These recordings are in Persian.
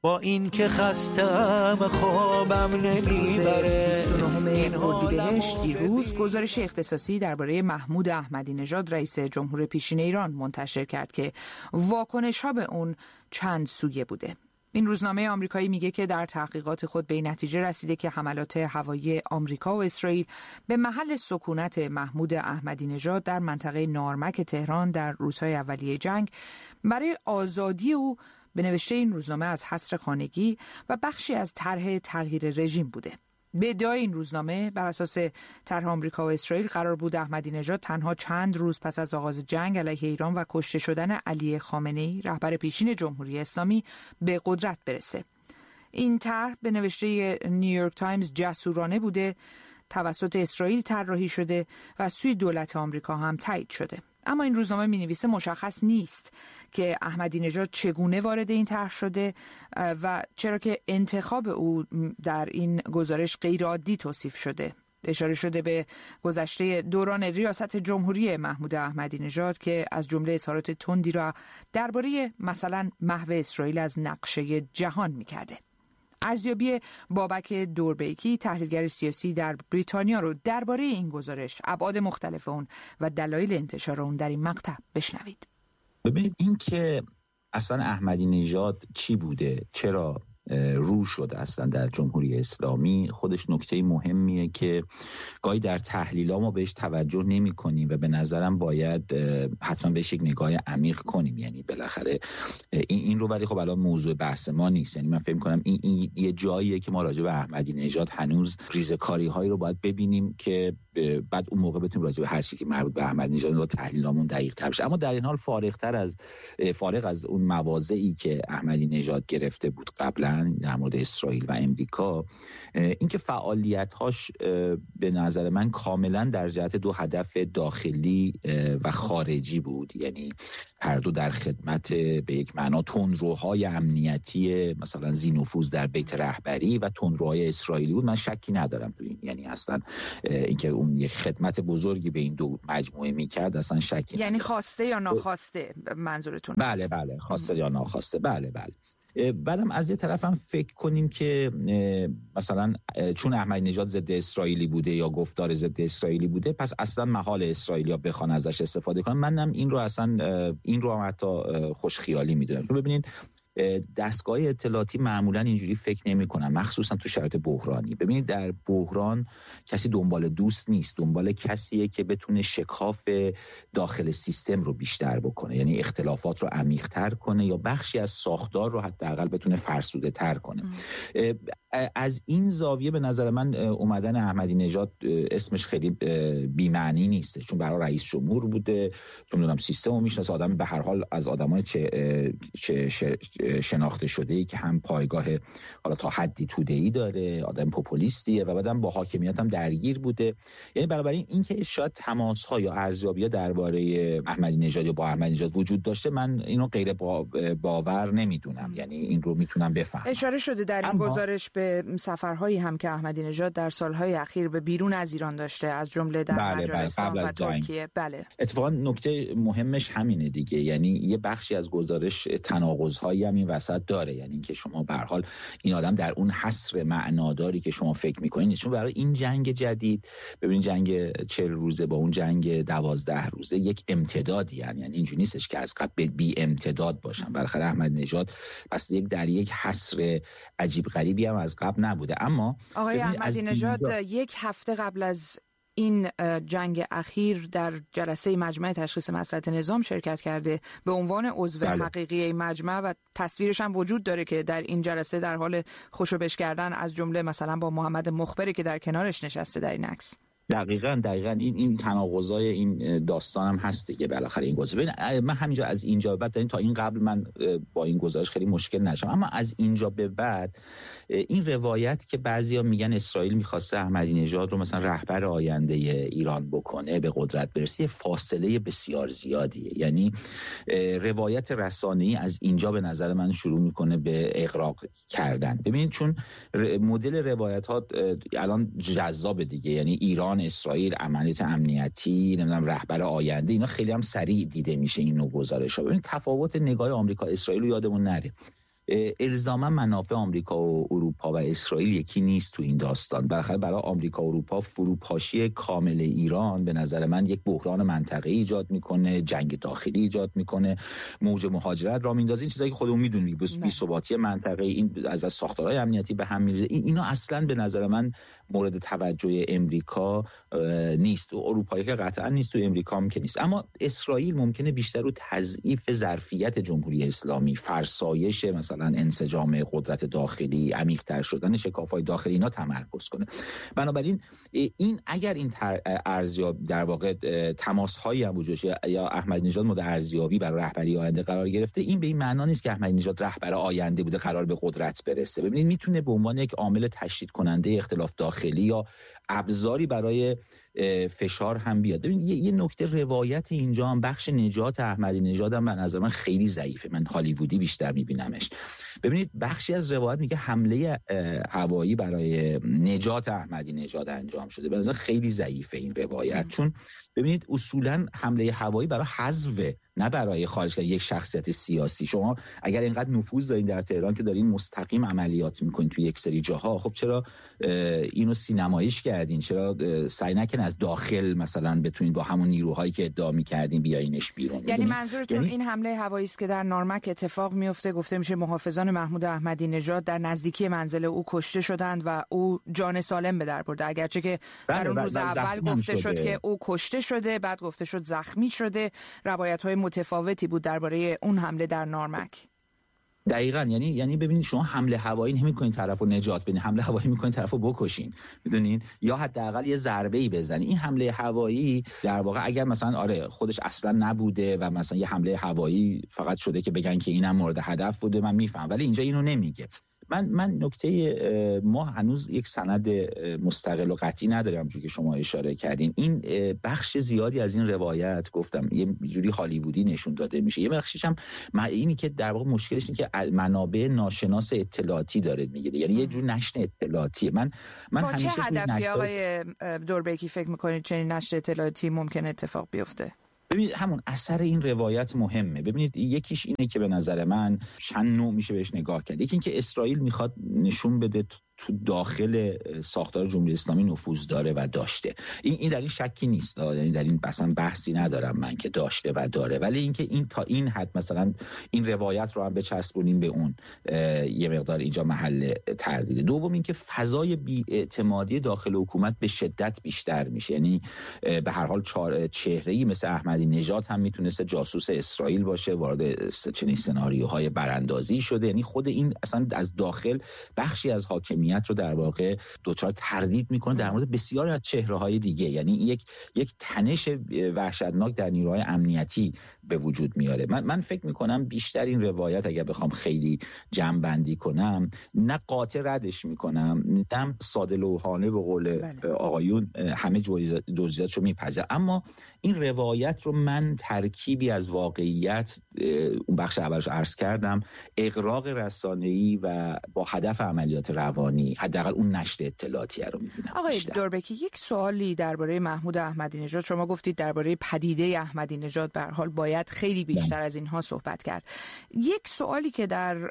با این که خستم خوابم نمیبره. 29 اردیبهشت دیروز گزارش اختصاصی درباره محمود احمدی نژاد رئیس جمهور پیشین ایران منتشر کرد که واکنش‌ها به اون چند سویه بوده. این روزنامه آمریکایی میگه که در تحقیقات خود به نتیجه رسیده که حملات هوایی آمریکا و اسرائیل به محل سکونت محمود احمدی نژاد در منطقه نارمک تهران در روزهای اولیه جنگ برای آزادی او به نوشته این روزنامه از حصر خانگی و بخشی از طرح تغییر رژیم بوده. به ادعای این روزنامه بر اساس طرح آمریکا و اسرائیل قرار بود احمدی نژاد تنها چند روز پس از آغاز جنگ علیه ایران و کشته شدن علی خامنه‌ای رهبر پیشین جمهوری اسلامی به قدرت برسه. این طرح به نوشته نیویورک تایمز جسورانه بوده، توسط اسرائیل طراحی شده و سوی دولت آمریکا هم تایید شده. اما این روزنامه می‌نویسه مشخص نیست که احمدی نژاد چگونه وارد این طرح شده و چرا که انتخاب او در این گزارش غیرعادی توصیف شده. اشاره شده به گذشته دوران ریاست جمهوری محمود احمدی نژاد که از جمله اظهارات تندی را درباره مثلا محو اسرائیل از نقشه جهان می‌کرده. ارزیابی بابک دوربیکی تحلیلگر سیاسی در بریتانیا رو درباره این گزارش، ابعاد مختلف اون و دلایل انتشار اون در این مقطع بشنوید. ببینید این که اصلا احمدی نژاد چی بوده، چرا رو شده اصلا در جمهوری اسلامی، خودش نکته مهمیه که گاهی در تحلیل‌ها ما بهش توجه نمی‌کنیم و به نظرم باید حتما بهش یک نگاه عمیق کنیم. یعنی بالاخره این رو، ولی خب الان موضوع بحث ما نیست. یعنی من فکر می‌کنم این یه جاییه که ما راجع به احمدی نژاد هنوز ریزکاری‌هایی رو باید ببینیم که بعد اون موقع بتونیم راجع به هر چیزی که مربوط به احمدی نژاد با تحلیلامون دقیق‌تر بشه. اما در این حال فارغ از اون مواضعی که احمدی نژاد گرفته بود قبلا در مورد اسرائیل و امریکا، اینکه فعالیت‌هاش به نظر من کاملا در جهت دو هدف داخلی و خارجی بود. یعنی هر دو در خدمت به یک معنا تندروهای امنیتی مثلا ذی‌نفوذ در بیت رهبری و تندروهای اسرائیلی بود. من شکی ندارم تو این، یعنی اصلا اینکه اون یک خدمت بزرگی به این دو مجموعه می‌کرد اصلا شکی ندارم. یعنی خواسته یا ناخواسته منظورتون؟ بله خواسته یا ناخواسته. بله. بعدم از یه طرفم فکر کنیم که مثلا چون احمدی نژاد ضد اسرائیلی بوده یا گفتار ضد اسرائیلی بوده، پس اصلا محال اسرائیلیا بخوان ازش استفاده کنن. منم این رو هم حتی خوشخیالی میدونم. چون ببینید دستگاه اطلاعاتی معمولا اینجوری فکر نمی‌کنن، مخصوصا تو شرایط بحرانی. ببینید در بحران کسی دنبال دوست نیست، دنبال کسیه که بتونه شکاف داخل سیستم رو بیشتر بکنه، یعنی اختلافات رو عمیق‌تر کنه یا بخشی از ساختار رو حداقل بتونه فرسوده‌تر کنه. از این زاویه به نظر من اومدن احمدی نژاد اسمش خیلی بی‌معنی نیست، چون برای رئیس جمهور بوده، چون میدونم سیستم رو میشناسه، آدم به هر حال از آدمای شناخته شده‌ای که هم پایگاه حالا تا حدی توده‌ای داره، آدم پوپولیستیه و بعدم با حاکمیت هم درگیر بوده. یعنی بنابراین اینکه شاید تماس‌ها یا ارزیابی‌ها درباره احمدی نژاد یا با احمدی نژاد وجود داشته، من اینو غیر باور نمیدونم. یعنی این رو میتونم بفهمم. اشاره شده در این گزارش به سفرهایی هم که احمدی نژاد در سالهای اخیر به بیرون از ایران داشته، از جمله در مجارستان و ترکیه. بله. اتفاقا نکته مهمش همینه دیگه. یعنی یه بخشی از گزارش تناقض‌هایی هم این وسط داره. یعنی اینکه شما به هر حال این آدم در اون حصر معناداری که شما فکر می‌کنید، چون برای این جنگ جدید، ببین جنگ 40 روزه با اون جنگ 12 روزه یک امتدادی، یعنی اینجوری نیستش که از قبل بی امتداد باشن. بالاخره احمدی نژاد پس در یک حصر عجیب غریبی هم از قبل نبوده. اما آقای احمدی نژاد یک هفته قبل از این جنگ اخیر در جلسه مجمع تشخیص مصلحت نظام شرکت کرده به عنوان عضو حقیقی مجمع و تصویرش هم وجود داره که در این جلسه در حال خوشوبش کردن از جمله مثلا با محمد مخبری که در کنارش نشسته در این عکس. دقیقاً این تناقضای این داستان هم هست دیگه. بالاخره این گزارش من همینجا از اینجا به بعد، تا این قبل من با این گزارش خیلی مشکل نداشتم، اما از اینجا به بعد این روایت که بعضیا میگن اسرائیل می‌خواسته احمدی نژاد رو مثلا رهبر آینده ایران بکنه، به قدرت برسه، فاصله بسیار زیادیه. یعنی روایت رسانه‌ای از اینجا به نظر من شروع میکنه به اغراق کردن. ببینید چون مدل روایت‌ها الان جذاب دیگه، یعنی ایران، اسرائیل، عملیات امنیتی، نمیدونم رهبر آینده، اینا خیلی هم سریع دیده میشه این نوع گزارش‌ها. ببینید تفاوت نگاه آمریکا اسرائیل رو یادمون نره. الزاما منافع آمریکا و اروپا و اسرائیل یکی نیست تو این داستان. بالاخره برای آمریکا و اروپا فروپاشی کامل ایران به نظر من یک بحران منطقه‌ای ایجاد میکنه، جنگ داخلی ایجاد میکنه، موج مهاجرت را میندازه. این چیزایی که خودمون میدونیم، بی‌ثباتی منطقه‌ای، این از ساختارهای امنیتی به هم میریزه. اینا اصلا به نظر من مورد توجه امریکا نیست، و اروپایی که قطعا نیست، و امریکا هم که نیست. اما اسرائیل ممکنه بیشتر رو تضعیف ظرفیت جمهوری اسلامی، فرسایش مثلا انسجام قدرت داخلی، عمیق‌تر شدن شکاف‌های داخلی اینا تمرکز کنه. بنابراین این اگر این ارزیابی در واقع تماس‌هایی هم وجود یا احمدی نژاد مورد ارزیابی برای رهبری آینده قرار گرفته، این به این معنا نیست که احمدی نژاد رهبر آینده بوده قرار به قدرت برسه. ببینید میتونه به عنوان یک عامل تشدید کننده اختلاف داخلی یا ابزاری برای فشار هم بیاد. ببینید یه نکته روایت اینجا هم بخش نجات احمدی نژاد هم به نظر من خیلی ضعیفه. من هالیوودی بیشتر میبینمش. ببینید بخشی از روایت میگه حمله هوایی برای نجات احمدی نژاد انجام شده. به نظر خیلی ضعیفه این روایت، چون ببینید اصولا حمله هوایی برای حذف، نه برای خارج کردن یک شخصیت سیاسی. شما اگر اینقدر نفوذ دارین در تهران که دارین مستقیم عملیات میکنین توی یک سری جاها، خب چرا اینو سینماییش کردین؟ چرا سعی نکنین از داخل مثلا بتونین با همون نیروهایی که ادعا میکردین بیاینش بیرون؟ یعنی منظورتون این حمله هوایی است که در نارمک اتفاق میفته؟ گفته میشه محافظان محمود احمدی نژاد در نزدیکی منزل او کشته شدند و او جان سالم به در برده، اگرچه که در اون روز اول گفته شد که او کشته شده، بعد گفته شد زخمی شده. روایت‌های متفاوتی بود درباره اون حمله در نارمک. دقیقاً. یعنی ببینید شما حمله هوایی نمی‌کنین طرفو نجات بدین، حمله هوایی می‌کنین طرفو بکشین، میدونین، یا حداقل یه ضربه‌ای بزنین. این حمله هوایی در واقع اگر مثلا خودش اصلا نبوده و مثلا یه حمله هوایی فقط شده که بگن که اینم مورد هدف بوده، من میفهم، ولی اینجا اینو نمیگه. من نکته ما هنوز یک سند مستقل و قطعی نداریم، همونجوری که شما اشاره کردین. این بخش زیادی از این روایت گفتم یه جوری هالیوودی نشون داده میشه. یه بخشش هم اینی که در واقع مشکلش اینه که منابع ناشناس اطلاعاتی داره میگیره، یعنی یه جور نشر اطلاعاتیه. من همیشه چه هدفی آقای دوربکی فکر میکنید چنین نشر اطلاعاتی ممکن اتفاق بیفته؟ ببینید همون اثر این روایت مهمه. ببینید یکیش اینه که به نظر من چند نوع میشه بهش نگاه کرد. یکی این که اسرائیل میخواد نشون بده تو داخل ساختار جمهوری اسلامی نفوذ داره و داشته. این در این شکی نیست، یعنی در این اصلا بحثی ندارم من که داشته و داره، ولی اینکه این تا این حد مثلا این روایت رو هم بچسبونیم به اون یه مقدار اینجا محل تردیده. دوم اینکه فضای بی‌اعتمادی داخل حکومت به شدت بیشتر میشه. یعنی به هر حال چهره‌ای مثل احمدی نژاد هم میتونسته جاسوس اسرائیل باشه، وارد چنین سناریوهای براندازی شده. یعنی خود این اصلا از داخل بخشی از حاکمیت رو در واقع دچار تردید میکنه در مورد بسیاری از چهره‌های دیگه. یعنی یک تنش وحشتناک در نیروهای امنیتی به وجود میاره. من فکر میکنم بیشتر این روایت اگر بخوام خیلی جمع بندی کنم، نه قاطع ردش میکنم، نه ساده لوحانه به قول آقایون همه جزئیاتشو میپذیرم، اما این روایت رو من ترکیبی از واقعیت، اون بخش اولش عرض کردم، اغراق رسانه‌ای و با هدف عملیات روانی، حداقل اون نشر اطلاعاتی رو می‌بینم. آقای دوربکی، یک سوالی درباره محمود احمدی نژاد. شما گفتید درباره پدیده احمدی نژاد به هر حال باید خیلی بیشتر از اینها صحبت کرد. یک سوالی که در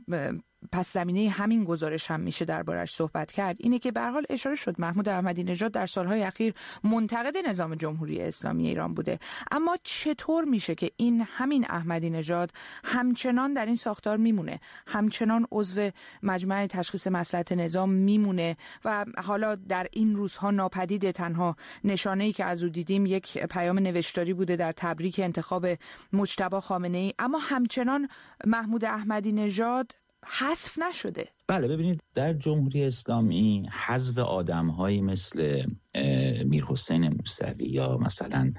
پس زمینه همین گزارش هم میشه دربارش صحبت کرد اینه که به هر حال اشاره شد محمود احمدی نژاد در سالهای اخیر منتقد نظام جمهوری اسلامی ایران بوده، اما چطور میشه که این همین احمدی نژاد همچنان در این ساختار میمونه، همچنان عضو مجمع تشخیص مصلحت نظام میمونه و حالا در این روزها ناپدید؟ تنها نشانه‌ای که از او دیدیم یک پیام نوشتاری بوده در تبریک انتخاب مجتبی خامنه‌ای، اما همچنان محمود احمدی نژاد حذف نشده. بله، ببینید در جمهوری اسلامی حذف آدم‌هایی مثل میرحسین موسوی یا مثلا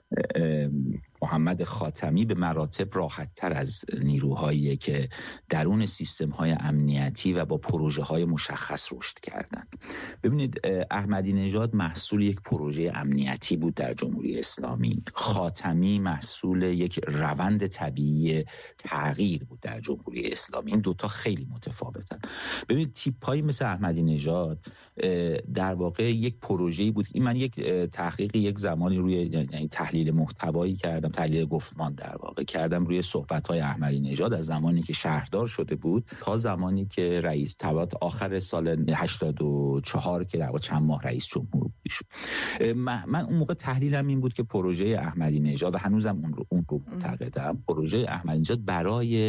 محمد خاتمی به مراتب راحت‌تر از نیروهایی که درون سیستم‌های امنیتی و با پروژه‌های مشخص رشد کردند. ببینید احمدی نژاد محصول یک پروژه امنیتی بود در جمهوری اسلامی، خاتمی محصول یک روند طبیعی تغییر بود در جمهوری اسلامی. این دوتا خیلی متفاوتن. ببینید تیپ‌هایی مثل احمدی نژاد در واقع یک پروژه‌ای بود. من یک تحقیقی یک زمانی روی تحلیل محتوایی کردم، تحلیل گفتمان در واقع کردم روی صحبت‌های احمدی نژاد از زمانی که شهردار شده بود تا زمانی که رئیس توات آخر سال 84 که در واقع چند ماه رئیس جمهور شد. من اون موقع تحلیلم این بود که پروژه احمدی نژاد و هنوزم اون رو معتقدم، پروژه احمدی نژاد برای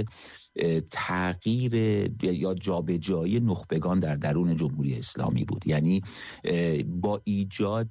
تغییر یا جابجایی نخبگان در درون جمهوری اسلامی بود. یعنی با ایجاد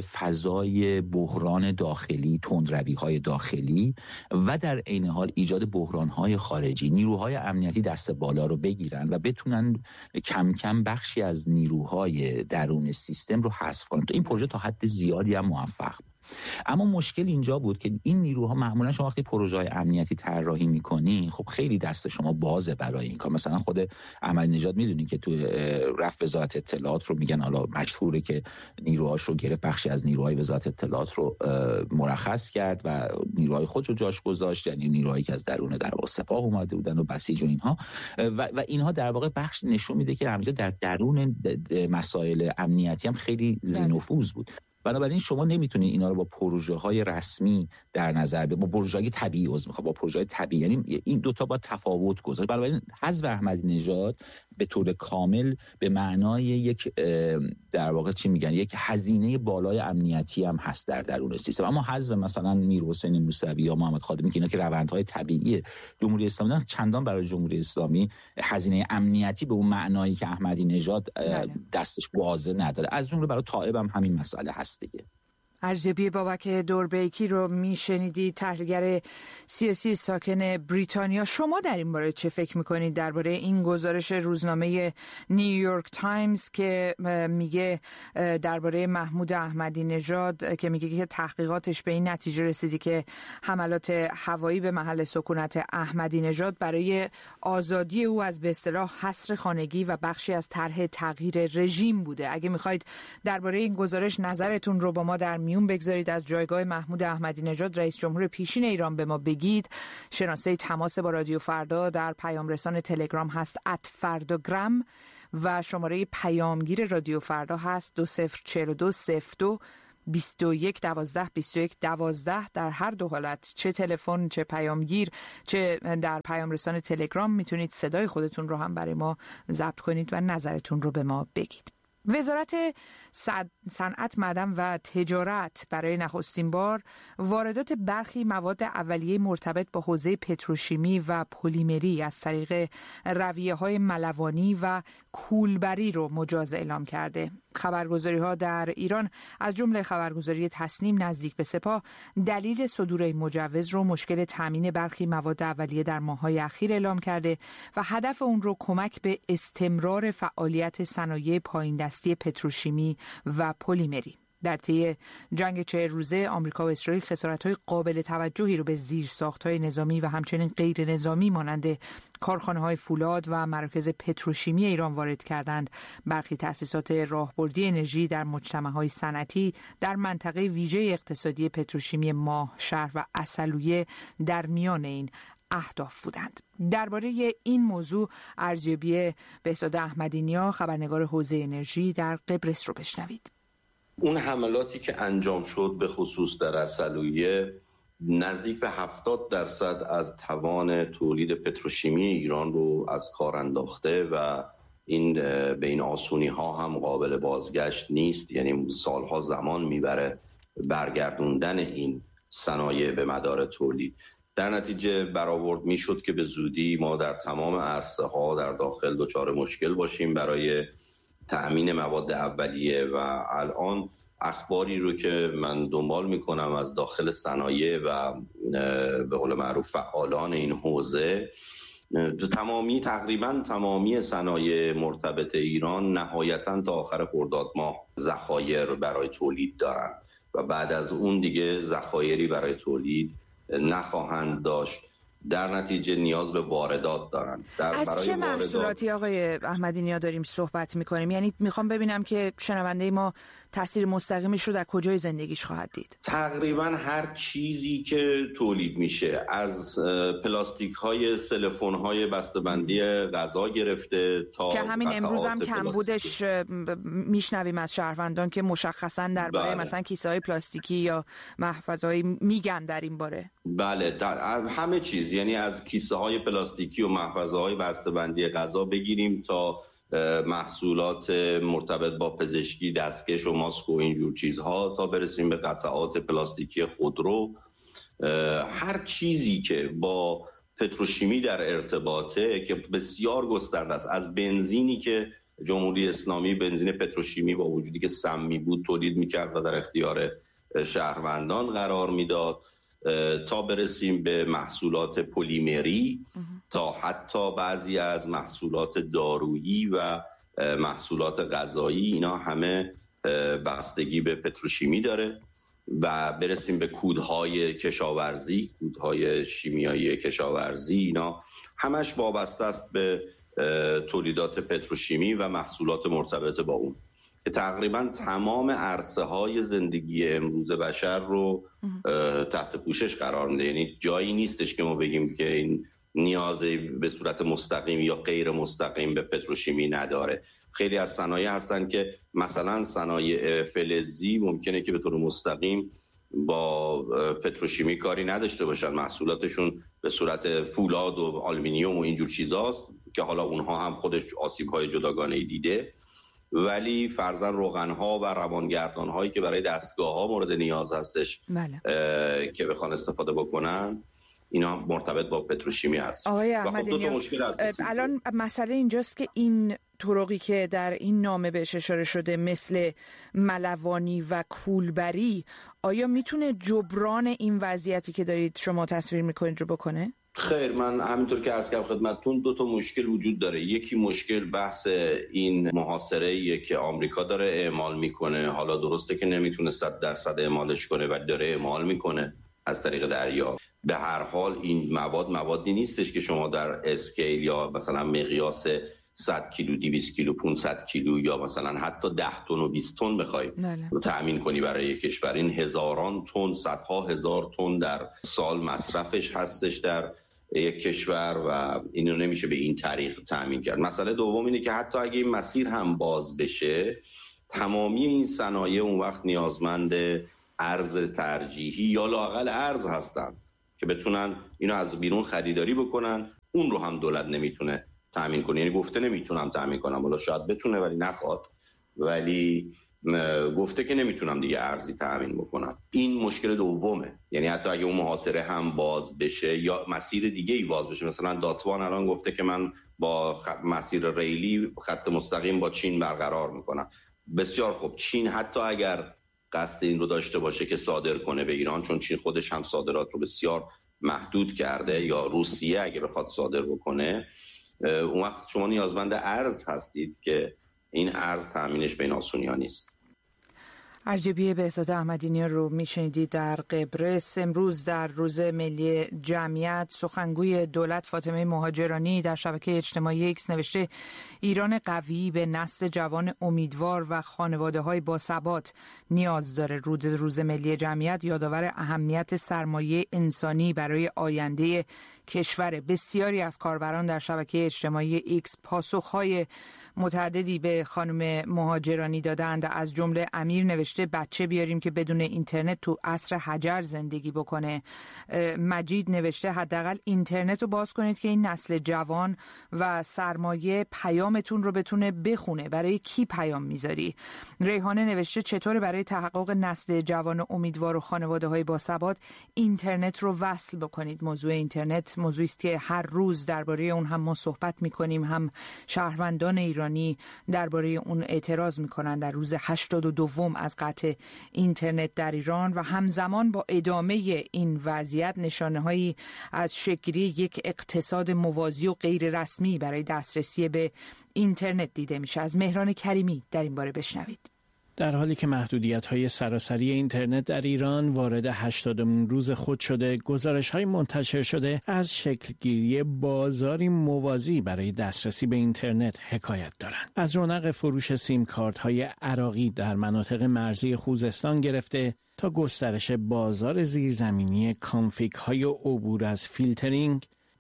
فضای بحران داخلی، تندروی‌های داخلی و در عین حال ایجاد بحران‌های خارجی، نیروهای امنیتی دست بالا رو بگیرن و بتونن کم کم بخشی از نیروهای درون سیستم رو حذف کنن. این پروژه تا حد زیادی هم موفق بود. اما مشکل اینجا بود که این نیروها معمولا شما وقتی پروژه‌های امنیتی طراحی می‌کنی، خب خیلی دست شما بازه برای این کار. مثلا خود احمدی نژاد می‌دونی که تو رفت وزارت اطلاعات رو میگن، حالا مشهوره که نیروهاش رو گرفت، بخشی از نیروهای وزارت اطلاعات رو مرخص کرد و نیروهای خودش رو جاش گذاشت، یعنی نیروهایی که از درون در واقع سپاه اومده بودن و بسیج و اینها و اینها در واقع بخش نشون میده که همینجا در درون مسائل امنیتی هم خیلی ذی‌نفوذ بود. بنابراین شما نمیتونید اینا رو با پروژه‌های رسمی در نظر بگیرید، با پروژه‌های طبیعی با پروژه‌های طبیعی، یعنی این دو تا با تفاوت گذاشت. بنابراین حذف احمدی نژاد به طور کامل به معنای یک در واقع چی میگن، یک هزینه بالای امنیتی هم هست در درون سیستم. اما حذف مثلا میرحسین موسوی یا محمد خادمی که اینا که روندهای طبیعی جمهوری اسلامی دارن، چندان برای جمهوری اسلامی هزینه امنیتی به اون معنایی که احمدی نژاد دستش بازه نداره. از جمله برای طائب هم همین مسئله هست دیگه. ارزیابی بابک دوربیکی رو میشنیدید، تحلیلگر سیاسی ساکن بریتانیا. شما در این باره چه فکر میکنید درباره این گزارش روزنامه نیویورک تایمز که میگه درباره محمود احمدی نژاد که میگه که تحقیقاتش به این نتیجه رسیدی که حملات هوایی به محل سکونت احمدی نژاد برای آزادی او از به اصطلاح حصر خانگی و بخشی از طرح تغییر رژیم بوده. اگه میخواید درباره این گزارش نظرتون رو با ما در میون بگذارید، از جایگاه محمود احمدی نژاد رئیس جمهور پیشین ایران به ما بگید، شناسه تماس با رادیو فردا در پیام رسان تلگرام هست @فرداگرام و شماره پیامگیر رادیو فردا هست 204202 21 12 21 12. در هر دو حالت، چه تلفن چه پیامگیر چه در پیام رسان تلگرام، میتونید صدای خودتون رو هم برای ما ضبط کنید و نظرتون رو به ما بگید. وزارت صنعت، معدن و تجارت برای نخستین بار واردات برخی مواد اولیه مرتبط با حوزه پتروشیمی و پلیمری از طریق رویه‌های ملوانی و کولبری رو مجاز اعلام کرده. خبرگزاری‌ها در ایران از جمله خبرگزاری تصنیم نزدیک به سپاه دلیل صدور این مجوز رو مشکل تامین برخی مواد اولیه در ماه‌های اخیر اعلام کرده و هدف اون رو کمک به استمرار فعالیت صنایع پایین‌دستی پتروشیمی و پلیمری. در طی جنگ 40 روزه آمریکا و اسرائیل خسارت‌های قابل توجهی رو به زیرساخت‌های نظامی و همچنین غیر نظامی مانند کارخانه‌های فولاد و مراکز پتروشیمی ایران وارد کردند. برخی تأسیسات راهبردی انرژی در مجتمع‌های صنعتی در منطقه ویژه اقتصادی پتروشیمی ماه شهر و عسلویه در میان این اهداف بودند. درباره این موضوع ارزیابی بهزاد احمدی‌نیا، خبرنگار حوزه انرژی در قبرس رو بشنوید. اون حملاتی که انجام شد به خصوص در عسلویه نزدیک به 70% از توان تولید پتروشیمی ایران رو از کار انداخته و این به این آسونی ها هم قابل بازگشت نیست. یعنی سالها زمان میبره برگردوندن این صنایع به مدار تولید. در نتیجه برآورد میشد که به زودی ما در تمام عرصه ها در داخل دچار مشکل باشیم برای تأمین مواد اولیه و الان اخباری رو که من دنبال میکنم از داخل صنایع و به قول معروف فعالان این حوزه، تقریبا تمامی صنایع مرتبط ایران نهایتاً تا آخر خرداد ماه ذخایر برای تولید دارن و بعد از اون دیگه ذخایری برای تولید نخواهند داشت. در نتیجه نیاز به واردات دارن. از چه محصولاتی آقای احمدی‌نیا داریم صحبت میکنیم؟ یعنی میخوام ببینم که شنونده ما تاثیر مستقیمش رو در کجای زندگیش خواهد دید. تقریبا هر چیزی که تولید میشه، از پلاستیک های سلفون های بسته‌بندی غذا گرفته تا که همین امروز هم کمبودش میشنویم از شهروندان که مشخصا درباره مثلا کیسه های پلاستیکی یا محفظه‌های میگن در این باره. بله، همه چیز، یعنی از کیسه های پلاستیکی و محفظه های بسته‌بندی غذا بگیریم تا محصولات مرتبط با پزشکی، دستکش و ماسک و اینجور چیزها، تا برسیم به قطعات پلاستیکی خودرو. هر چیزی که با پتروشیمی در ارتباطه که بسیار گسترده است، از بنزینی که جمهوری اسلامی بنزین پتروشیمی با وجودی که سمی بود تولید میکرد و در اختیار شهروندان قرار میداد، تا برسیم به محصولات پلیمری، تا حتی بعضی از محصولات دارویی و محصولات غذایی، اینا همه بستگی به پتروشیمی داره. و برسیم به کودهای کشاورزی، کودهای شیمیایی کشاورزی، اینا همش وابسته است به تولیدات پتروشیمی و محصولات مرتبط با اون، که تقریبا تمام عرصه های زندگی امروز بشر رو تحت پوشش قرار میده. یعنی جایی نیستش که ما بگیم که این نیازی به صورت مستقیم یا غیر مستقیم به پتروشیمی نداره. خیلی از صنایع هستن که مثلا صنایع فلزی ممکنه که به طور مستقیم با پتروشیمی کاری نداشته باشن، محصولاتشون به صورت فولاد و آلومینیوم و اینجور چیزاست که حالا اونها هم خودش آسیب‌های جداگانه‌ای دیده، ولی فرضاً روغن‌ها و روانگردان‌هایی که برای دستگاه‌ها مورد نیاز هستش که بخوان استفاده بکنن، اینا مرتبط با پتروشیمی هست. آقای احمدی، الان مسئله اینجاست که این طرقی که در این نامه بهش اشاره شده مثل ملوانی و کولبری، آیا میتونه جبران این وضعیتی که دارید شما تصویر میکنید رو بکنه؟ خیر، من همینطور که عرض کردم خدمتتون، دو تا مشکل وجود داره. یکی مشکل بحث این محاصره‌ایه که آمریکا داره اعمال میکنه. حالا درسته که نمیتونه 100% اعمالش کنه و داره اعمال میکنه از طریق دریا. به هر حال این موادی نیستش که شما در اسکیل یا مثلا مقیاس 100 کیلو، 200 کیلو، 500 کیلو یا مثلا حتی 10 تن و 20 تن بخوای رو تأمین کنی برای یک کشور. این هزاران تن، صدها هزار تن در سال مصرفش هستش در یک کشور و اینو نمیشه به این طریق تأمین کرد. مسئله دوم اینه که حتی اگه این مسیر هم باز بشه، تمامی این صنایع اون وقت نیازمند ارز ترجیحی یا لااقل ارز هستن که بتونن اینو از بیرون خریداری بکنن. اون رو هم دولت نمیتونه تأمین کنه. یعنی گفته نمیتونم تأمین کنم، ولی شاید بتونه ولی نخواد، ولی گفته که نمیتونم دیگه ارزی تأمین بکنم. این مشکل دومه. یعنی حتی اگه اون محاصره هم باز بشه یا مسیر دیگه ای باز بشه، مثلا داتوان الان گفته که من با مسیر ریلی خط مستقیم با چین برقرار میکنم. بسیار خوب، چین حتی اگر قصد این رو داشته باشه که صادر کنه به ایران، چون چین خودش هم صادرات رو بسیار محدود کرده، یا روسیه اگه بخواد صادر بکنه، اون وقت شما نیازمند ارز هستید که این ارز تأمینش به این آسونی ها نیست. ارزیابی بهزاد احمدی رو میشنیدید. در قبرس امروز در روز ملی جمعیت، سخنگوی دولت فاطمه مهاجرانی در شبکه اجتماعی ایکس نوشته ایران قوی به نسل جوان امیدوار و خانواده‌های باثبات نیاز داره. روز ملی جمعیت یادآور اهمیت سرمایه انسانی برای آینده کشور. بسیاری از کاربران در شبکه اجتماعی ایکس پاسخ‌های متعددی به خانم مهاجرانی دادند. از جمله امیر نوشته بچه بیاریم که بدون اینترنت تو عصر حجر زندگی بکنه. مجید نوشته حداقل اینترنت رو باز کنید که این نسل جوان و سرمایه پیامتون رو بتونه بخونه. برای کی پیام میذاری؟ ریحانه نوشته چطور برای تحقق نسل جوان امیدوار و خانواده‌های باثبات اینترنت رو وصل بکنید. موضوع اینترنت موضوعی است که هر روز درباره اون هم ما صحبت میکنیم، هم شهروندان ایرانی درباره اون اعتراض میکنن در روز 82 از قطع اینترنت در ایران، و همزمان با ادامه این وضعیت نشانه‌هایی از شکلی یک اقتصاد موازی و غیر رسمی برای دسترسی به اینترنت دیده میشه. از مهران کریمی در این باره بشنوید. در حالی که محدودیت‌های سراسری اینترنت در ایران وارد 80مین روز خود شده، گزارش‌های منتشر شده از شکلگیری بازاری موازی برای دسترسی به اینترنت حکایت دارند. از رونق فروش سیم کارت‌های عراقی در مناطق مرزی خوزستان گرفته تا گسترش بازار زیرزمینی کانفیگ‌های عبور از فیلترینگ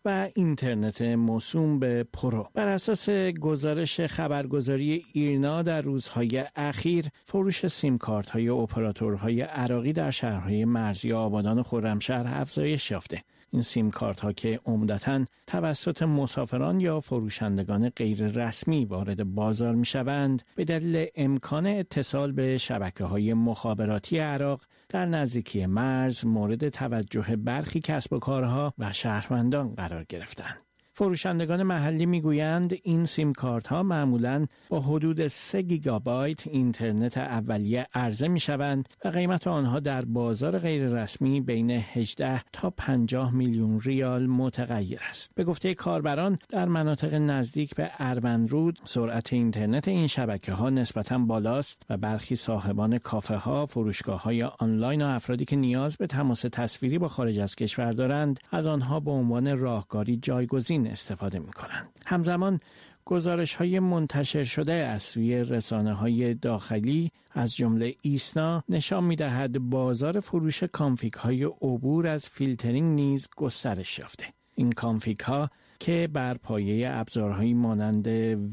و اینترنت موسوم به پرو. بر اساس گزارش خبرگزاری ایرنا در روزهای اخیر فروش سیم کارت های اپراتورهای عراقی در شهرهای مرزی آبادان و خرمشهر افزایش یافته. این سیم کارت ها که عمدتاً توسط مسافران یا فروشندگان غیر رسمی وارد بازار می شوند به دلیل امکان اتصال به شبکه‌های مخابراتی عراق در نزدیکی مرز مورد توجه برخی کسب و کارها و شهروندان قرار گرفتند. فروشندگان محلی میگویند این سیم کارت ها معمولاً با حدود 3 گیگابایت اینترنت اولیه عرضه می شوند و قیمت آنها در بازار غیر رسمی بین 18 تا 50 میلیون ریال متغیر است. به گفته کاربران در مناطق نزدیک به اروندرود سرعت اینترنت این شبکه ها نسبتاً بالاست و برخی صاحبان کافه ها، فروشگاه های آنلاین و افرادی که نیاز به تماس تصویری با خارج از کشور دارند از آنها به عنوان راهکاری جایگزین استفاده می‌کنند. همزمان گزارش‌های منتشر شده از سوی رسانه‌های داخلی از جمله ایسنا نشان می‌دهد بازار فروش کانفیگ‌های عبور از فیلترینگ نیز گسترش یافته. این کانفیگ‌ها که بر پایه ابزارهایی مانند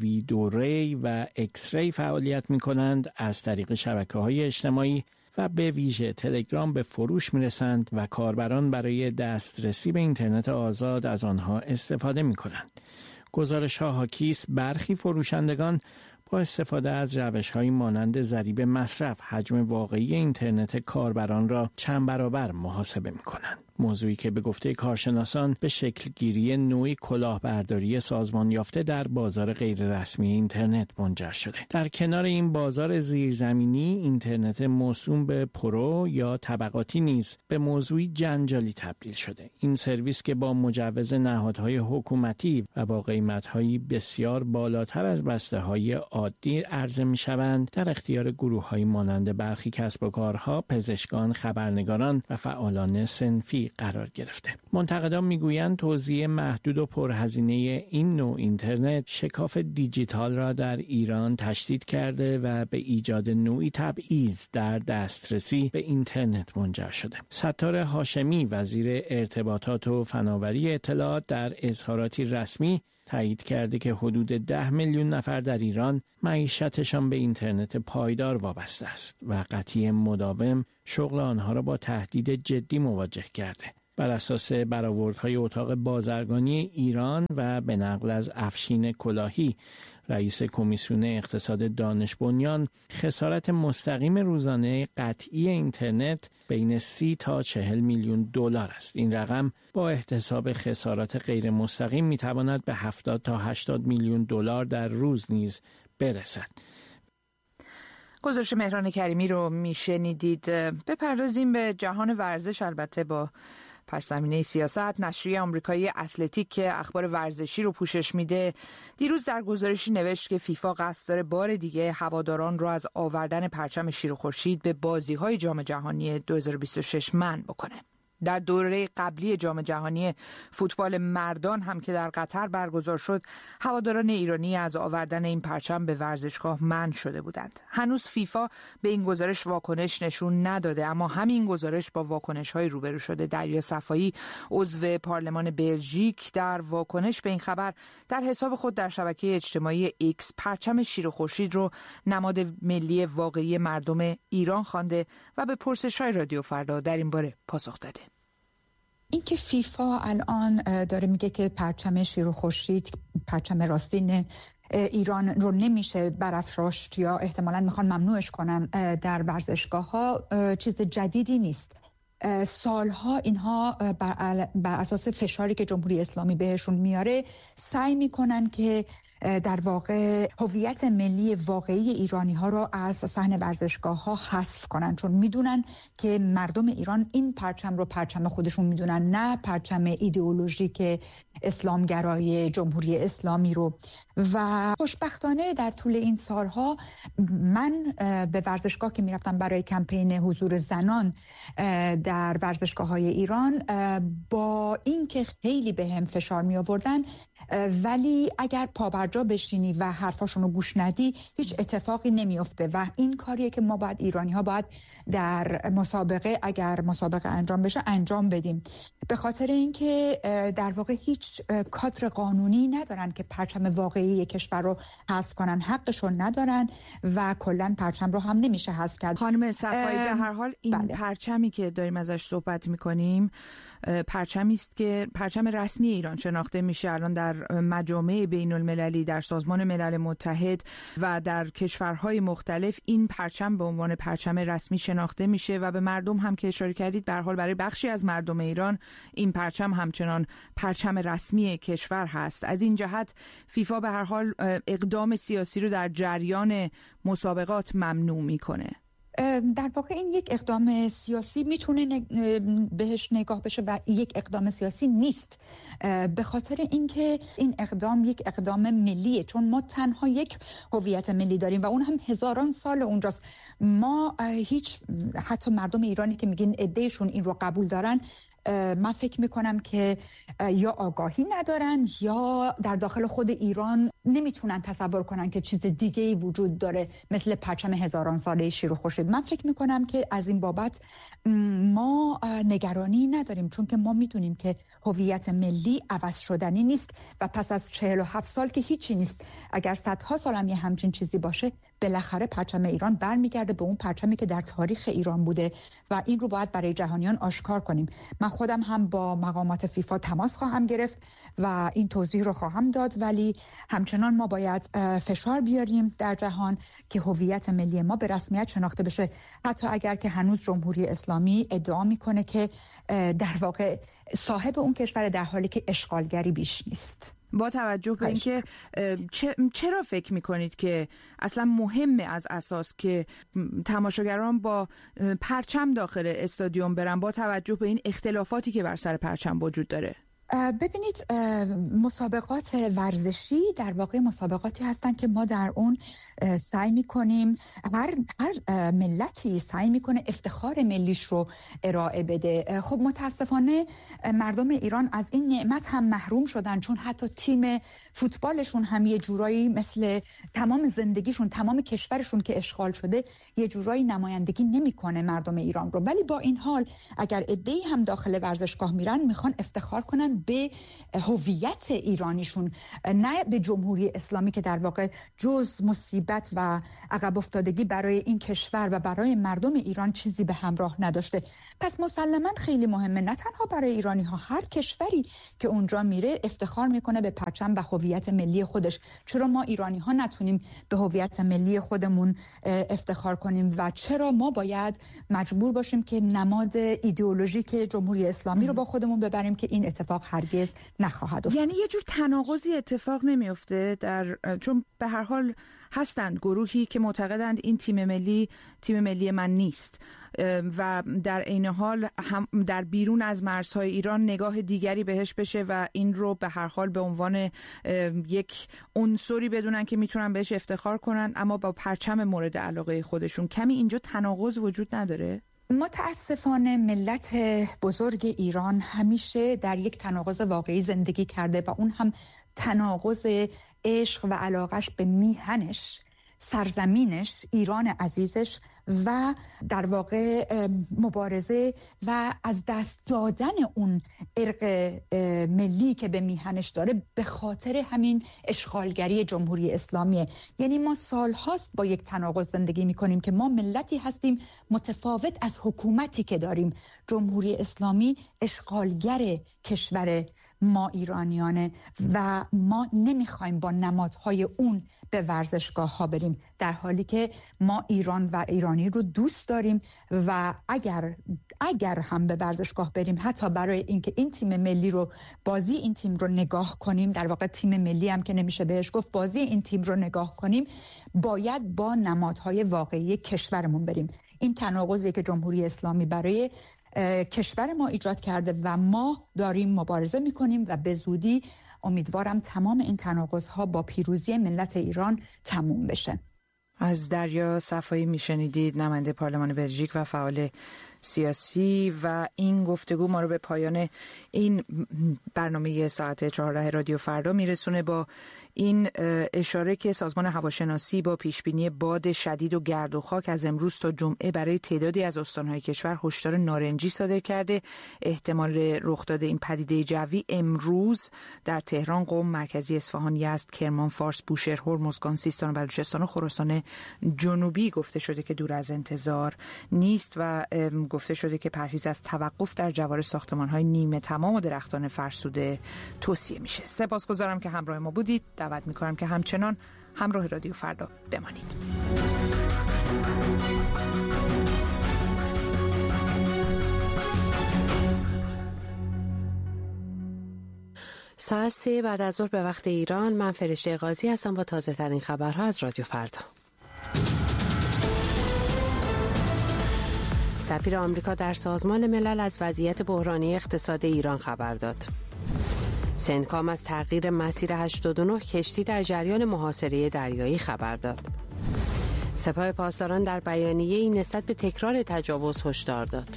ویدوری و اکسری فعالیت می‌کنند از طریق شبکه‌های اجتماعی و به ویژه تلگرام به فروش می‌رسند و کاربران برای دسترسی به اینترنت آزاد از آنها استفاده می‌کنند. گزارش‌ها حاکی است برخی فروشندگان با استفاده از روش‌هایی مانند ضریب مصرف حجم واقعی اینترنت کاربران را چند برابر محاسبه می‌کنند. موضوعی که به گفته کارشناسان به شکل گیری نوعی کلاهبرداری سازمان یافته در بازار غیر رسمی اینترنت منجر شده. در کنار این بازار زیرزمینی اینترنت موسوم به پرو یا طبقاتی نیز به موضوعی جنجالی تبدیل شده. این سرویس که با مجوز نهادهای حکومتی و با قیمت‌هایی بسیار بالاتر از بسته‌های عادی عرضه می‌شوند در اختیار گروه‌های مانند برخی کسب و کارها، پزشکان، خبرنگاران و فعالان صنفی قرار گرفته. منتقدان میگویند توزیع محدود و پرهزینه این نوع اینترنت شکاف دیجیتال را در ایران تشدید کرده و به ایجاد نوعی تبعیض در دسترسی به اینترنت منجر شده. ستار هاشمی وزیر ارتباطات و فناوری اطلاعات در اظهاراتی رسمی تایید کرده که حدود 10 میلیون نفر در ایران معیشتشان به اینترنت پایدار وابسته است و قطعی مداوم شغل آنها را با تهدید جدی مواجه کرده. بر اساس برآوردهای اتاق بازرگانی ایران و به نقل از افشین کلاهی رئیس کمیسیون اقتصاد دانش بنیان، خسارت مستقیم روزانه قطعی اینترنت بین 30 تا 40 میلیون دلار است. این رقم با احتساب خسارات غیر مستقیم میتواند به 70 تا 80 میلیون دلار در روز نیز برسد. گزارش مهران کریمی رو میشنیدید. بپردازیم به جهان ورزش، البته با پس‌زمینه سیاست. نشریه آمریکایی اتلتیک که اخبار ورزشی رو پوشش میده دیروز در گزارشی نوشت که فیفا قصد داره بار دیگه هواداران رو از آوردن پرچم شیر و خورشید به بازی‌های جام جهانی 2026 منع بکنه. در دوره قبلی جام جهانی فوتبال مردان هم که در قطر برگزار شد، هواداران ایرانی از آوردن این پرچم به ورزشگاه منع شده بودند. هنوز فیفا به این گزارش واکنش نشون نداده، اما همین گزارش با واکنش‌های روبرو شده. دریا صفایی، عضو پارلمان بلژیک، در واکنش به این خبر در حساب خود در شبکه اجتماعی ایکس پرچم شیر و خورشید رو نماد ملی واقعی مردم ایران خوانده و به پرسش‌های رادیو فردا در این باره پاسخ داده. اینکه فیفا الان داره میگه که پرچم شیر و خورشید، پرچم راستین ایران رو نمیشه برافراشت یا احتمالاً میخوان ممنوعش کنن در ورزشگاه‌ها، چیز جدیدی نیست. سالها اینها بر اساس فشاری که جمهوری اسلامی بهشون میاره سعی میکنن که در واقع هویت ملی واقعی ایرانی ها را از صحن ورزشگاه ها حذف کنن، چون میدونن که مردم ایران این پرچم رو پرچم خودشون میدونن، نه پرچم ایدئولوژیک اسلامگرای جمهوری اسلامی رو. و خوشبختانه در طول این سالها من به ورزشگاه که میرفتم برای کمپین حضور زنان در ورزشگاه های ایران، با اینکه خیلی به هم فشار می آوردن، ولی اگر پابرجا بشینی و حرفاشون رو گوش ندی هیچ اتفاقی نمیفته و این کاریه که ما باید ایرانی ها باید در مسابقه، اگر مسابقه انجام بشه، انجام بدیم. به خاطر اینکه در واقع هیچ هیچ کادر قانونی ندارن که پرچم واقعی کشور رو حذف کنن، حقشون ندارن و کلا پرچم رو هم نمیشه حذف کرد. خانم صفایی، به هر حال این پرچمی که داریم ازش صحبت میکنیم پرچمی است که پرچم رسمی ایران شناخته میشه الان در مجامع بین المللی، در سازمان ملل متحد و در کشورهای مختلف. این پرچم به عنوان پرچم رسمی شناخته میشه و به مردم هم که اشاره کردید، به هر حال برای بخشی از مردم ایران این پرچم همچنان پرچم رسمی کشور هست. از این جهت فیفا به هر حال اقدام سیاسی رو در جریان مسابقات ممنوع میکنه. در واقع این یک اقدام سیاسی میتونه بهش نگاه بشه و یک اقدام سیاسی نیست، به خاطر اینکه این اقدام یک اقدام ملیه، چون ما تنها یک هویت ملی داریم و اون هم هزاران سال اونجاست. ما حتی مردم ایرانی که میگین عدهشون این رو قبول دارن، من فکر میکنم که یا آگاهی ندارن یا در داخل خود ایران نمیتونن تصور کنن که چیز دیگه‌ای وجود داره مثل پرچم هزاران ساله شیر و خورشید. من فکر میکنم که از این بابت ما نگرانی نداریم، چون که ما میدونیم که هویت ملی عوض شدنی نیست و پس از 47 سال که هیچی نیست. اگر صدها سال هم یه همچین چیزی باشه، بالاخره پرچم ایران برمیگرده به اون پرچمی که در تاریخ ایران بوده و این رو باید برای جهانیان آشکار کنیم. من خودم هم با مقامات فیفا تماس خواهم گرفت و این توضیح رو خواهم داد، ولی همچنان ما باید فشار بیاریم در جهان که هویت ملی ما به رسمیت شناخته بشه، حتی اگر که هنوز جمهوری اسلامی ادعا میکنه که در واقع صاحب اون کشور، در حالی که اشغالگری بیش نیست. با توجه به اینکه چرا فکر میکنید که اصلا مهمه از اساس که تماشاگران با پرچم داخل استادیوم برن، با توجه به این اختلافاتی که بر سر پرچم وجود داره؟ ببینید، مسابقات ورزشی در واقع مسابقاتی هستن که ما در اون سعی میکنیم، هر ملتی سعی میکنه افتخار ملیش رو ارائه بده. خب متاسفانه مردم ایران از این نعمت هم محروم شدن، چون حتی تیم فوتبالشون هم یه جورایی مثل تمام زندگیشون، تمام کشورشون که اشغال شده، یه جورایی نمایندگی نمیکنه مردم ایران رو. ولی با این حال اگر عده‌ای هم داخل ورزشگاه میرن، میخوان افتخار کنن به هویت ایرانیشون، نه به جمهوری اسلامی که در واقع جز مصیبت و عقب افتادگی برای این کشور و برای مردم ایران چیزی به همراه نداشته. پس مسلماً خیلی مهمه، نه تنها برای ایرانی ها، هر کشوری که اونجا میره افتخار میکنه به پرچم و هویت ملی خودش. چرا ما ایرانی ها نتونیم به هویت ملی خودمون افتخار کنیم و چرا ما باید مجبور باشیم که نماد ایدئولوژیک جمهوری اسلامی رو با خودمون ببریم که این اتفاق هرگز نخواهد افتاد. یعنی یه جور تناقضی اتفاق نمیفته چون به هر حال هستند گروهی که معتقدند این تیم ملی من نیست و در عین حال هم در بیرون از مرزهای ایران نگاه دیگری بهش بشه و این رو به هر حال به عنوان یک عنصری بدونن که میتونن بهش افتخار کنن، اما با پرچم مورد علاقه خودشون. کمی اینجا تناقض وجود نداره؟ متاسفانه ملت بزرگ ایران همیشه در یک تناقض واقعی زندگی کرده و اون هم تناقض عشق و علاقش به میهنش، سرزمینش، ایران عزیزش و در واقع مبارزه و از دست دادن اون ارق ملی که به میهنش داره به خاطر همین اشغالگری جمهوری اسلامیه. یعنی ما سالهاست با یک تناقض زندگی میکنیم که ما ملتی هستیم متفاوت از حکومتی که داریم. جمهوری اسلامی اشغالگر کشور ما ایرانیانه و ما نمیخوایم با نمادهای اون به ورزشگاه ها بریم، در حالی که ما ایران و ایرانی رو دوست داریم و اگر هم به ورزشگاه بریم، حتی برای اینکه این تیم ملی رو، بازی این تیم رو نگاه کنیم، در واقع تیم ملی هم که نمیشه بهش گفت، بازی این تیم رو نگاه کنیم، باید با نمادهای واقعی کشورمون بریم. این تناقضی که جمهوری اسلامی برای کشور ما ایجاد کرده و ما داریم مبارزه میکنیم و به زودی امیدوارم تمام این تناقض‌ها با پیروزی ملت ایران تموم بشه. از دریا صفایی میشنیدید، نماینده پارلمان بلژیک و فعال سیاسی. و این گفتگو ما رو به پایان این برنامه ساعت 14 رادیو فردا میرسونه با این اشاره که سازمان هواشناسی با پیشبینی باد شدید و گرد و خاک از امروز تا جمعه برای تعدادی از استان‌های کشور هشدار نارنجی صادر کرده. احتمال رخ داده این پدیده جوی امروز در تهران، قم، مرکزی اصفهان، یزد، کرمان، فارس، بوشهر، هرمزگان، سیستان و بلوچستان و خراسان جنوبی گفته شده که دور از انتظار نیست و گفته شده که پرهیز از توقف در جوار ساختمان‌های نیمه تمام و درختان فرسوده توصیه میشه. سپاسگزارم که همراه ما بودید. دعوت میکنم که همچنان همراه رادیو فردا بمانید. ساعت 3 بعد از ظهر به وقت ایران. من فرشته قاضی هستم با تازه ترین خبرها از رادیو فردا. سفیر آمریکا در سازمان ملل از وضعیت بحرانی اقتصاد ایران خبر داد. سندکام از تغییر مسیر 89 کشتی در جریان محاصره دریایی خبر داد. سپاه پاسداران در بیانیه‌ای نسبت به تکرار تجاوز هشدار داد.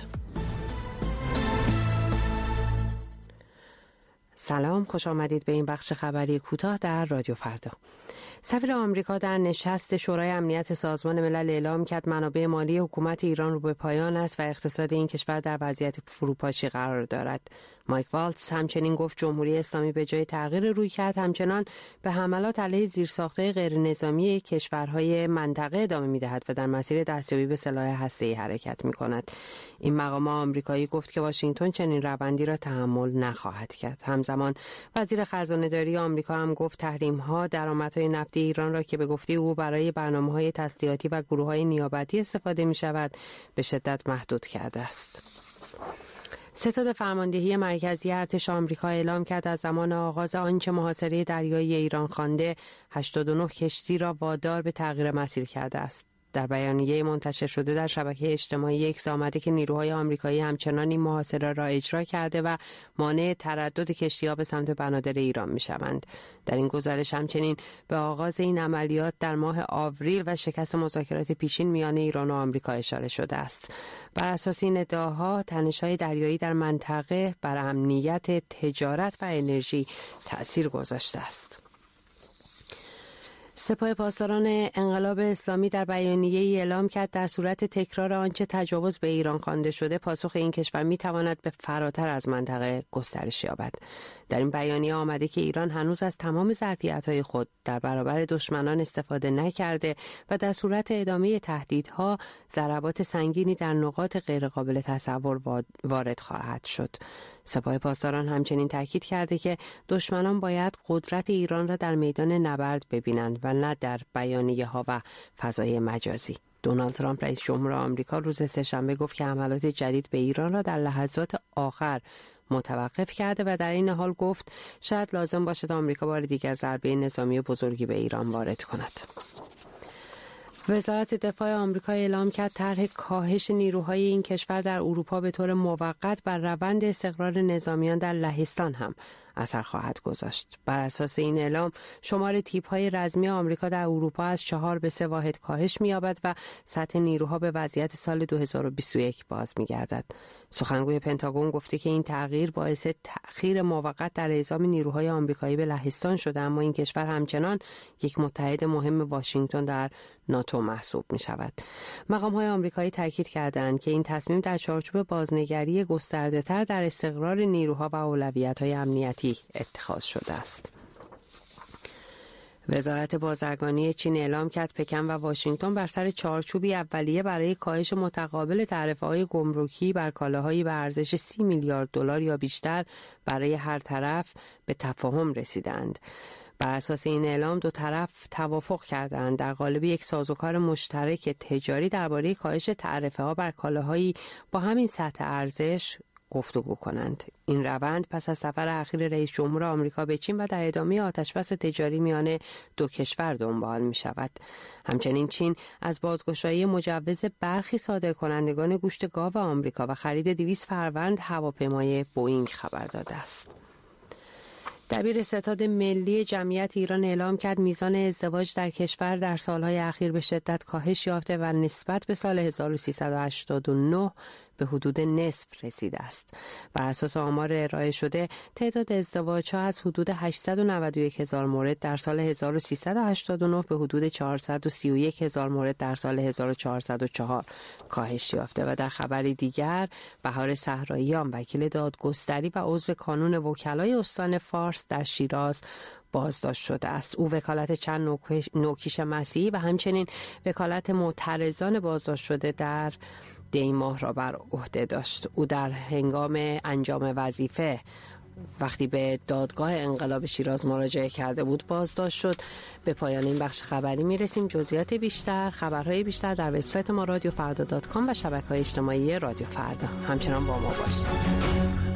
سلام، خوش آمدید به این بخش خبری کوتاه در رادیو فردا. سفیر آمریکا در نشست شورای امنیت سازمان ملل اعلام کرد منابع مالی حکومت ایران رو به پایان است و اقتصاد این کشور در وضعیت فروپاشی قرار دارد. مایک والتز همچنین گفت جمهوری اسلامی به جای تغییر رویکرد همچنان به حملات علیه زیرساخت‌های غیرنظامی کشورهای منطقه ادامه می‌دهد و در مسیر دستیابی به سلاح هسته‌ای حرکت می‌کند. این مقام آمریکایی گفت که واشنگتن چنین روندی را تحمل نخواهد کرد. همزمان وزیر خزانه‌داری آمریکا هم گفت تحریم‌ها درآمدهای نفتی ایران را که به گفته او برای برنامه‌های تسلیحاتی و گروه‌های نیابتی استفاده می‌شود به شدت محدود کرده است. ستاد فرماندهی مرکزی ارتش آمریکا اعلام کرد از زمان آغاز آنچه محاصره دریایی ایران خوانده 89 کشتی را وادار به تغییر مسیر کرده است. در بیانیه منتشر شده در شبکه اجتماعی ایکس آمده که نیروهای آمریکایی همچنان این محاصره را اجرا کرده و مانع تردد کشتی‌ها به سمت بنادر ایران می‌شوند. در این گزارش همچنین به آغاز این عملیات در ماه آوریل و شکست مذاکرات پیشین میان ایران و آمریکا اشاره شده است. بر اساس این ادعاها تنش‌های دریایی در منطقه بر امنیت تجارت و انرژی تأثیر گذاشته است. سپاه پاسداران انقلاب اسلامی در بیانیه‌ای اعلام کرد در صورت تکرار آنچه تجاوز به ایران خوانده شده پاسخ این کشور می‌تواند به فراتر از منطقه گسترش یابد. در این بیانیه آمده که ایران هنوز از تمام ظرفیت‌های خود در برابر دشمنان استفاده نکرده و در صورت ادامه تهدیدها ضربات سنگینی در نقاط غیرقابل تصور وارد خواهد شد. سپاه پاسداران همچنین تاکید کرده که دشمنان باید قدرت ایران را در میدان نبرد ببینند و نه در بیانیه‌ها و فضای مجازی. دونالد ترامپ رئیس جمهور آمریکا روز سه‌شنبه گفت که حملات جدید به ایران را در لحظات آخر متوقف کرده و در این حال گفت شاید لازم باشد آمریکا بار دیگر ضربه نظامی بزرگی به ایران وارد کند. وزارت دفاع آمریکا اعلام کرد طرح کاهش نیروهای این کشور در اروپا به طور موقت بر روند استقرار نظامیان در لهستان هم اثر خواهد گذاشت. بر اساس این اعلام شمار تیپ‌های رزمی آمریکا در اروپا از 4 به 3 واحد کاهش می‌یابد و سطح نیروها به وضعیت سال 2021 باز می‌گردد. سخنگوی پنتاگون گفته که این تغییر باعث تأخیر موقت در اعزام نیروهای آمریکایی به لهستان شده، اما این کشور همچنان یک متحد مهم واشنگتن در ناتو محسوب می‌شود. مقام‌های آمریکایی تاکید کردند که این تصمیم در چارچوب بازنگری گسترده‌تر در استقرار نیروها و اولویت‌های امنیتی اتخاذ شده است. وزارت بازرگانی چین اعلام کرد پکن و واشنگتن بر سر چارچوبی اولیه برای کاهش متقابل تعرفه‌های گمرکی بر کالاهایی به ارزش 30 میلیارد دلار یا بیشتر برای هر طرف به تفاهم رسیدند. بر اساس این اعلام دو طرف توافق کردند در قالب یک سازوکار مشترک تجاری درباره کاهش تعرفه‌ها بر کالاهایی با همین سطح ارزش گفتگو کنند. این روند پس از سفر اخیر رئیس جمهور آمریکا به چین و در ادامه آتشبس تجاری میان دو کشور دنبال می شود. همچنین چین از بازگشایی مجوز برخی صادرکنندگان گوشت گاو آمریکا و خرید 200 فروند هواپیمای بوئینگ خبر داده است. دبیر ستاد ملی جمعیت ایران اعلام کرد میزان ازدواج در کشور در سالهای اخیر به شدت کاهش یافته و نسبت به سال 1389 به حدود نصف رسیده است. بر اساس آمار ارائه شده تعداد ازدواج‌ها از حدود 891,000 مورد در سال 1389 به حدود 431,000 مورد در سال 1404 کاهش یافته. و در خبری دیگر، بهار صحراییان وکیل دادگستری و عضو کانون وکلای استان فارس در شیراز بازداشت شده است. او وکالت چند نوکیش مسیحی و همچنین وکالت معترضان بازداشت شده در دی ماه را بر عهده داشت. او در هنگام انجام وظیفه وقتی به دادگاه انقلاب شیراز مراجعه کرده بود بازداشت شد. به پایان این بخش خبری میرسیم. جزئیات بیشتر، خبرهای بیشتر در وبسایت ما رادیوفردا.com و شبکه‌های اجتماعی رادیو فردا. همچنان با ما باشید.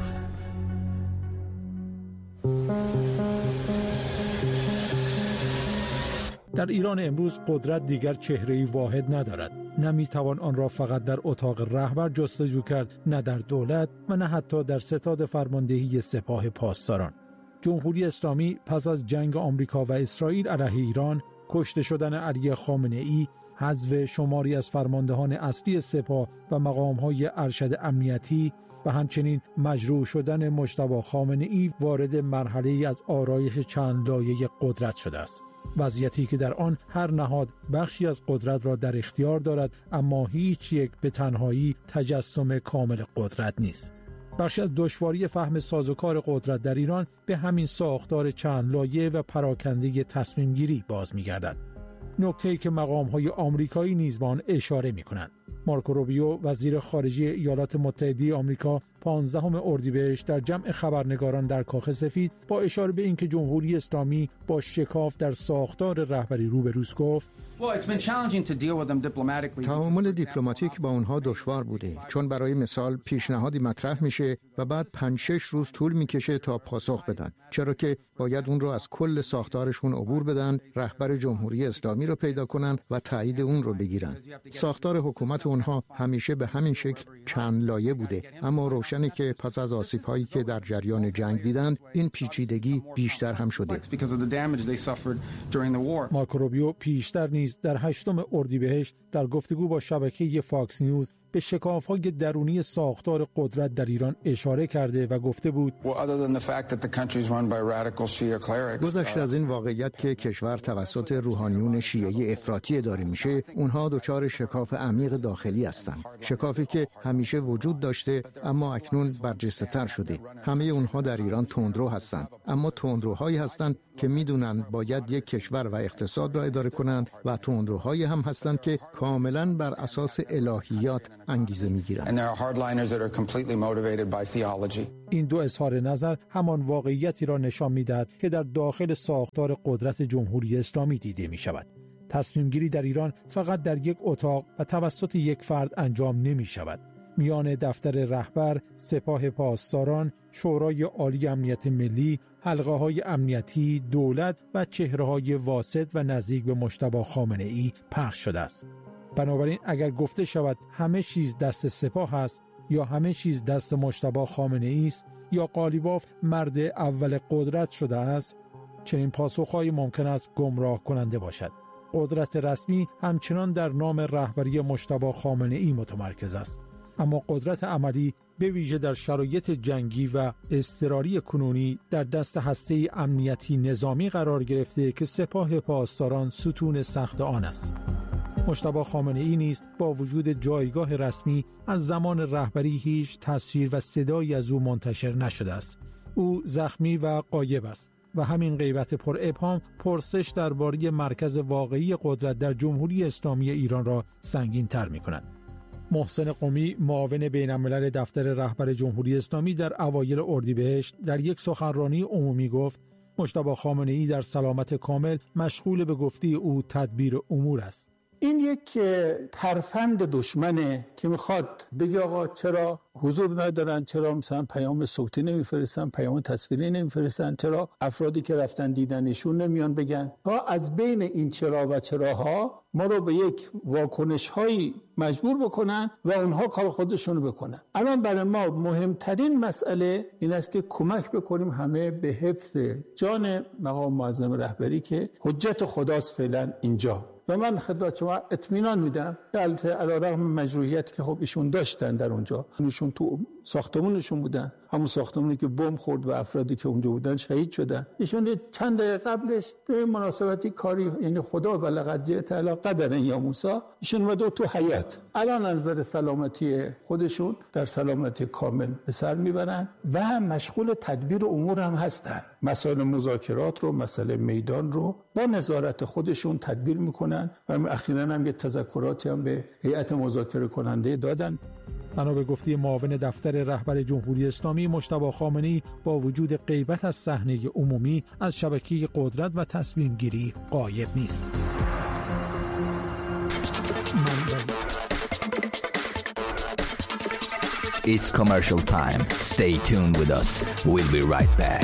در ایران امروز قدرت دیگر چهره‌ای واحد ندارد. نمیتوان آن را فقط در اتاق رهبر جستجو کرد، نه در دولت و نه حتی در ستاد فرماندهی سپاه پاسداران. جمهوری اسلامی پس از جنگ آمریکا و اسرائیل علیه ایران، کشته شدن علی خامنه‌ای، حذف شماری از فرماندهان اصلی سپاه و مقام‌های ارشد امنیتی و همچنین مجروح شدن مجتبی خامنه‌ای وارد مرحله‌ای از آرایش چند لایه قدرت شده است. وضعیتی که در آن هر نهاد بخشی از قدرت را در اختیار دارد، اما هیچ یک به تنهایی تجسم کامل قدرت نیست. بخشی از دشواری فهم سازوکار قدرت در ایران به همین ساختار چند لایه و پراکنده تصمیم گیری باز می‌گردد. نکته‌ای که مقام‌های آمریکایی نیز به آن اشاره می‌کنند. مارکو روبیو وزیر خارجه ایالات متحده آمریکا 15 اردیبهشت در جمع خبرنگاران در کاخ سفید با اشاره به اینکه جمهوری اسلامی با شکاف در ساختار رهبری روبروست گفت: تعامل دیپلماتیک با اونها دشوار بوده، چون برای مثال پیشنهادی مطرح میشه و بعد 5-6 روز طول میکشه تا پاسخ بدن، چرا که باید اون رو از کل ساختارشون عبور بدن، رهبر جمهوری اسلامی رو پیدا کنن و تایید اون رو بگیرن. ساختار حکومت اونها همیشه به همین شکل چند لایه بوده، اما روشنه که پس از آسیب‌هایی که در جریان جنگ دیدند، این پیچیدگی بیشتر هم شده. مارکو روبیو پیشتر نیز در 8 اردیبهشت در گفتگو با شبکه فاکس نیوز به شکاف‌های درونی ساختار قدرت در ایران اشاره کرده و گفته بود: گذشته از این واقعیت که کشور توسط روحانیون شیعه افراطی اداره میشه، اونها دچار شکاف عمیق داخلی هستند. شکافی که همیشه وجود داشته اما اکنون برجسته‌تر شده. همه اونها در ایران تندرو هستند، اما تندروهایی هستند که میدونن باید یک کشور و اقتصاد را اداره کنند و تندروهایی هم هستند که کاملا بر اساس الهیات انگیزه میگیرند. این دو اظهار نظر همان واقعیتی را نشان میدهد که در داخل ساختار قدرت جمهوری اسلامی دیده می شود. تصمیم گیری در ایران فقط در یک اتاق و توسط یک فرد انجام نمی شود. میان دفتر رهبر، سپاه پاسداران، شورای عالی امنیت ملی، حلقه‌های امنیتی، دولت و چهره‌های واسط و نزدیک به مجتبی خامنه‌ای پخش شده است. بنابراین اگر گفته شود همه چیز دست سپاه است یا همه چیز دست مجتبی خامنه‌ای است یا قالیباف مرد اول قدرت شده است، چنین پاسخ‌هایی ممکن است گمراه کننده باشد. قدرت رسمی همچنان در نام رهبری مجتبی خامنه‌ای متمرکز است، اما قدرت عملی به ویژه در شرایط جنگی و اضطراری کنونی در دست هسته امنیتی نظامی قرار گرفته که سپاه پاسداران ستون سخت آن است. مجتبی خامنه‌ای نیز با وجود جایگاه رسمی از زمان رهبری هیچ تصویر و صدایی از او منتشر نشده است. او زخمی و غایب است و همین غیبت پر ابهام پرسش درباره مرکز واقعی قدرت در جمهوری اسلامی ایران را سنگین‌تر می‌کند. محسن قمی، معاون بین‌الملل دفتر رهبر جمهوری اسلامی، در اوایل اردیبهشت در یک سخنرانی عمومی گفت: مجتبی خامنه‌ای در سلامت کامل مشغول به گفته او تدبیر امور است. این یک ترفند دشمنه که میخواد بگه آقا چرا حضور ندارن، چرا مثلا پیام صوتی نمیفرستن، پیام تصویری نمیفرستن، چرا افرادی که رفتن دیدنشون نمیان بگن. تا از بین این چرا و چراها ما رو به یک واکنش هایی مجبور بکنن و اونها کار خودشونو بکنن. الان برای ما مهمترین مسئله این است که کمک بکنیم همه به حفظ جان مقام معظم رهبری که حجت خداست فعلا اینجا. و من خدمت شما اطمینان میدم که البته علیرغم مجروحیتی که خب ایشون داشتن در اونجا، ایشون تو ساختمونشون بودن، همون ساختمونی که بمب خورد و افرادی که اونجا بودن شهید شدن. ایشون چند دقیقه قبلش به مناسبتی کاری، یعنی خدا ولقد جئت علی قدر یا موسی، ایشون اومد تو حیات. الان نظر سلامتی خودشون در سلامتی کامل به سر میبرن و مشغول تدبیر امور هم هستن. مسائل مذاکرات رو، مسئله میدان رو با نظارت خودشون تدبیر میکنن و اخیراً هم یه تذکراتی هم به هیئت مذاکره کننده دادن. بنا به گفته معاون دفتر رهبر جمهوری اسلامی، مجتبی خامنه‌ای با وجود غیبت از صحنه عمومی از شبکه قدرت و تصمیم گیری غایب نیست. It's commercial time. Stay tuned with us. We'll be right back.